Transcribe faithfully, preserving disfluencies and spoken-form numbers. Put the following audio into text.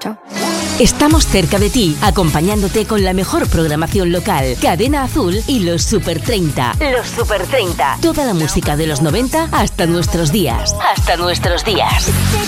Chao. Estamos cerca de ti, acompañándote con la mejor programación local. Cadena Azul y los Super treinta. Los Super treinta. Toda la música de los noventa hasta nuestros días. Hasta nuestros días.